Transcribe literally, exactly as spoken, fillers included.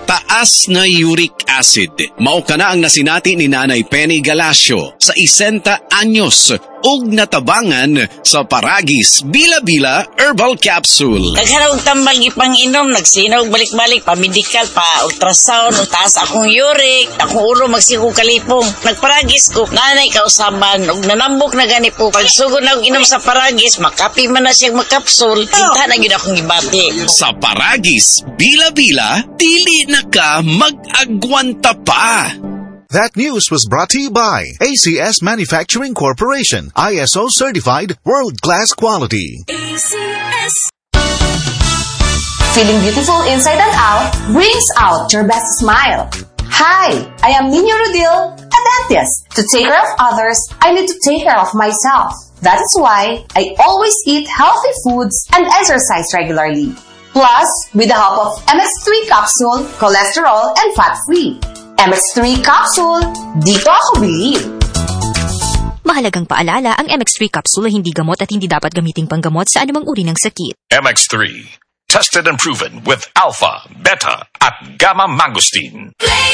Mataas na uric acid. Mao kana ang nasinati ni Nanay Penny Galacio sa isenta anyos ug natabangan sa Paragis Bila-Bila Herbal Capsule. Nagharog tambal gipang inom, nagsinaw balik-balik pa medical pa ultrasound, taas akong uric, akong ulo magsiko kalipong. Nagparagis ko, nanay kausaban ug nanambok na gani po. Pagsugod na og inom sa Paragis, makapi man na siyang makapsul. Kita na gyud akong gibati. Sa Paragis Bila-Bila, dili na ka mag-agwanta pa. That news was brought to you by A C S Manufacturing Corporation, I S O certified, world-class quality. A C S. Feeling beautiful inside and out brings out your best smile. Hi, I am Nina Rodil, a dentist. To take care of others, I need to take care of myself. That is why I always eat healthy foods and exercise regularly. Plus, with the help of M X three capsule, cholesterol and fat-free. M X three capsule, dito ako believe. Mahalagang paalala, ang M X three capsule ay hindi gamot at hindi dapat gamiting panggamot sa anumang uri ng sakit. M X three, tested and proven with alpha, beta, at gamma mangosteen.